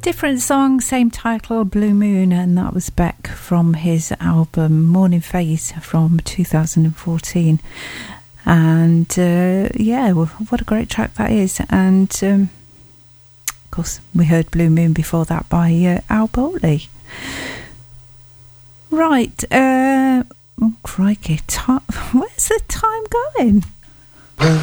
Different song, same title, Blue Moon, and that was Beck from his album Morning Phase from 2014. And yeah, well, what a great track that is. And of course, we heard Blue Moon before that by Al Boltley. Right, oh crikey, where's the time going?